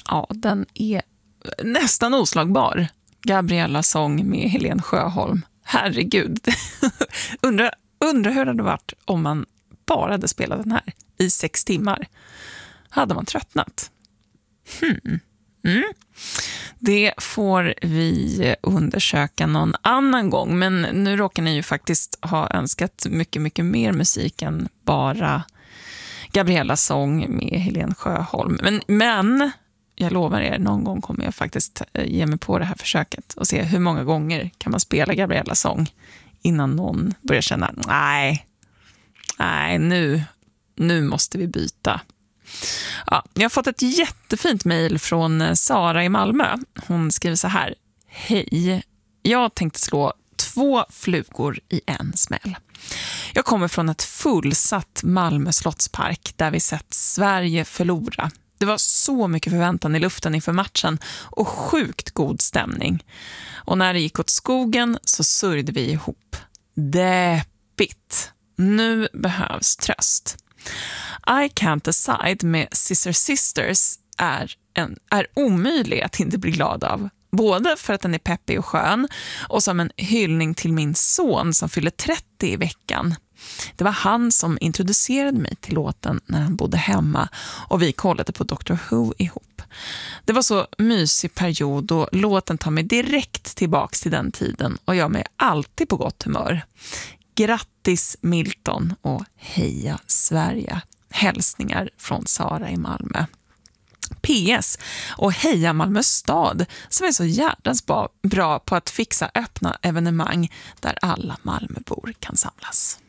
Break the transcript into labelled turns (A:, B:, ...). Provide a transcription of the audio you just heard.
A: Ja, den är nästan oslagbar. Gabriellas sång med Helen Sjöholm. Herregud. Undra hur det hade varit om man bara hade spelat den här i 6 timmar. Hade man tröttnat? Det får vi undersöka någon annan gång. Men nu råkar ni ju faktiskt ha önskat mycket, mycket mer musik än bara Gabriellas sång med Helen Sjöholm. Men jag lovar er, någon gång kommer jag faktiskt ge mig på det här försöket och se hur många gånger kan man spela Gabriellas sång innan någon börjar känna nej, nu måste vi byta. Ja, jag har fått ett jättefint mejl från Sara i Malmö. Hon skriver så här: Hej, jag tänkte slå 2 flugor i en smäll. Jag kommer från ett fullsatt Malmö slottspark där vi sett Sverige förlora. Det var så mycket förväntan i luften inför matchen och sjukt god stämning. Och när det gick åt skogen så sörjde vi ihop. Deppigt. Nu behövs tröst. I Can't Decide med Scissor Sisters är omöjlig att inte bli glad av. Både för att den är peppig och skön och som en hyllning till min son som fyller 30 i veckan. Det var han som introducerade mig till låten när han bodde hemma och vi kollade på Dr. Who ihop. Det var så mysig period och låten tar mig direkt tillbaks till den tiden och gör mig alltid på gott humör. Grattis Milton och heja Sverige. Hälsningar från Sara i Malmö. PS och heja Malmö stad som är så jävlas bra på att fixa öppna evenemang där alla Malmöbor kan samlas.